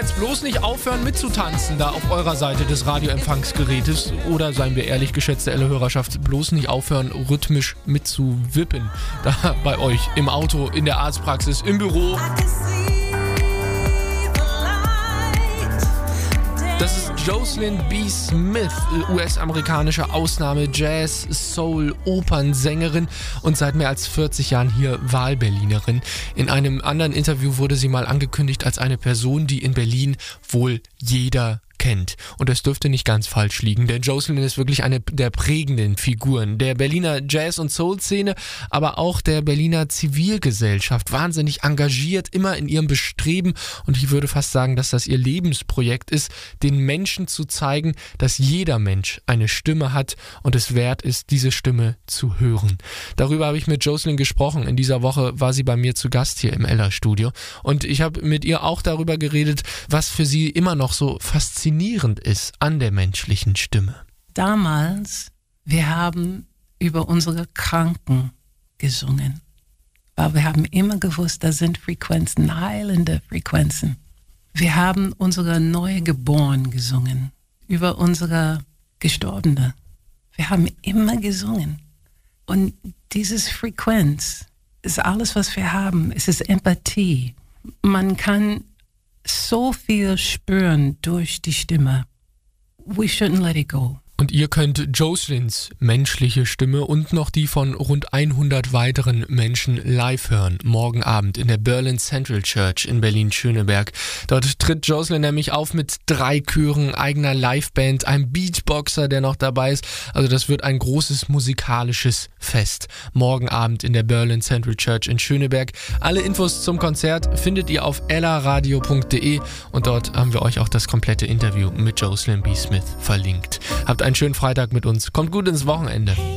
jetzt bloß nicht aufhören mitzutanzen da auf eurer Seite des Radioempfangsgerätes oder, seien wir ehrlich, geschätzte Elle-Hörerschaft, bloß nicht aufhören rhythmisch mitzuwippen da bei euch im Auto, in der Arztpraxis, im Büro. Das ist Jocelyn B. Smith, US-amerikanische Ausnahme-Jazz-, Soul-, Opernsängerin und seit mehr als 40 Jahren hier Wahlberlinerin. In einem anderen Interview wurde sie mal angekündigt als eine Person, die in Berlin wohl jeder kennt. Und das dürfte nicht ganz falsch liegen, denn Jocelyn ist wirklich eine der prägenden Figuren der Berliner Jazz- und Soul-Szene, aber auch der Berliner Zivilgesellschaft. Wahnsinnig engagiert, immer in ihrem Bestreben, und ich würde fast sagen, dass das ihr Lebensprojekt ist, den Menschen zu zeigen, dass jeder Mensch eine Stimme hat und es wert ist, diese Stimme zu hören. Darüber habe ich mit Jocelyn gesprochen. In dieser Woche war sie bei mir zu Gast hier im Ella-Studio und ich habe mit ihr auch darüber geredet, was für sie immer noch so faszinierend ist an der menschlichen Stimme. Damals, wir haben über unsere Kranken gesungen, weil wir haben immer gewusst, da sind Frequenzen, heilende Frequenzen. Wir haben unsere Neugeboren gesungen, über unsere Gestorbene. Wir haben immer gesungen. Und dieses Frequenz ist alles, was wir haben. Es ist Empathie. Man kann so viel spüren durch die Stimme. We shouldn't let it go. Und ihr könnt Jocelyns menschliche Stimme und noch die von rund 100 weiteren Menschen live hören, morgen Abend in der Berlin Central Church in Berlin-Schöneberg. Dort tritt Jocelyn nämlich auf mit 3 Chören, eigener Liveband, einem Beatboxer, der noch dabei ist. Also das wird ein großes musikalisches Fest. Morgen Abend in der Berlin Central Church in Schöneberg. Alle Infos zum Konzert findet ihr auf ellaradio.de und dort haben wir euch auch das komplette Interview mit Jocelyn B. Smith verlinkt. Habt einen schönen Freitag mit uns. Kommt gut ins Wochenende.